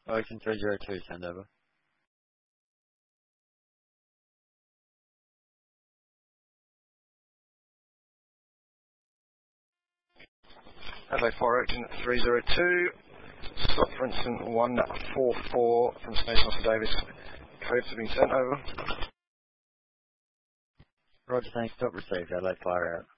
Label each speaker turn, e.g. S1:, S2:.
S1: Ocean 302, send over.
S2: Adelaide Fire Ocean 302. Stop for incident 144 from Station Officer Davis. Codes have been sent over.
S1: Roger, thanks. Stop received. Adelaide Fire out.